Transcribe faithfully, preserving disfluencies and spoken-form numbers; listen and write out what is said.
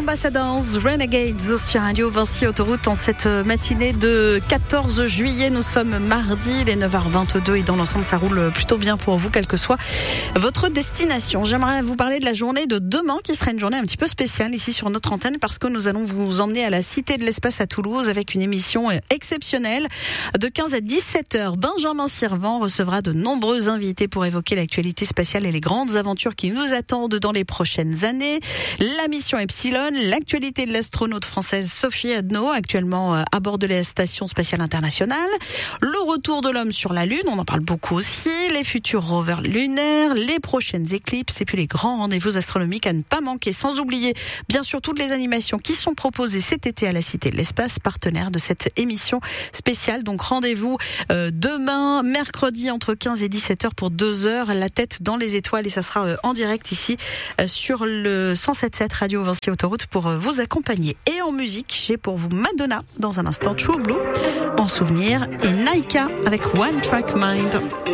Ambassadors, Renegades sur Radio Vinci Autoroute en cette matinée de quatorze juillet. Nous sommes mardi, il est neuf heures vingt-deux et dans l'ensemble ça roule plutôt bien pour vous, quelle que soit votre destination. J'aimerais vous parler de la journée de demain qui sera une journée un petit peu spéciale ici sur notre antenne parce que nous allons vous emmener à la Cité de l'Espace à Toulouse avec une émission exceptionnelle. De quinze à dix-sept heures, Benjamin Sirvent recevra de nombreux invités pour évoquer l'actualité spatiale et les grandes aventures qui nous attendent dans les prochaines années. La mission Epsilon, l'actualité de l'astronaute française Sophie Adno, actuellement à bord de la Station spatiale internationale, le retour de l'homme sur la Lune, on en parle beaucoup aussi, les futurs rovers lunaires, les prochaines éclipses et puis les grands rendez-vous astronomiques à ne pas manquer, sans oublier bien sûr toutes les animations qui sont proposées cet été à la Cité de l'Espace, partenaire de cette émission spéciale. Donc rendez-vous euh, demain, mercredi, entre quinze et dix-sept heures pour deux heures, la tête dans les étoiles, et ça sera euh, en direct ici euh, sur le cent sept virgule sept Radio Vinci Autoroute pour euh, vous accompagner. Et en musique, j'ai pour vous Madonna dans un instant, True Blue en souvenir, et Naika avec One Track Mind.